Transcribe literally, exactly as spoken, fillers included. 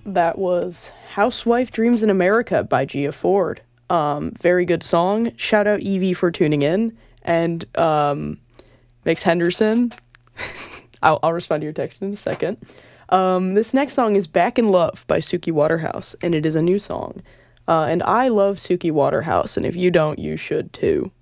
That was Housewife Dreams in America by Gia Ford. Um, very good song. Shout out Evie for tuning in. And um, Mix Henderson. I'll, I'll respond to your text in a second. Um, this next song is Back in Love by Suki Waterhouse, and it is a new song. Uh, and I love Suki Waterhouse, and if you don't, you should too.